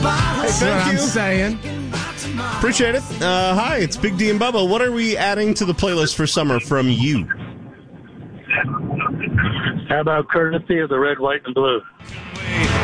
Thank you. I'm saying. Appreciate it. Hi, it's Big D and Bubba. What are we adding to the playlist for summer from you? How about Courtesy of the Red, White, and Blue?